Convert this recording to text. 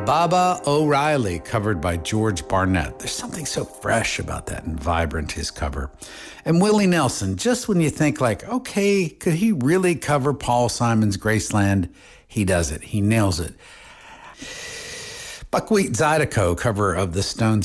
Baba O'Reilly, covered by George Barnett. There's something so fresh about that and vibrant, his cover. And Willie Nelson, just when you think like, okay, could he really cover Paul Simon's Graceland? He does it. He nails it. Buckwheat Zydeco, cover of the Stones'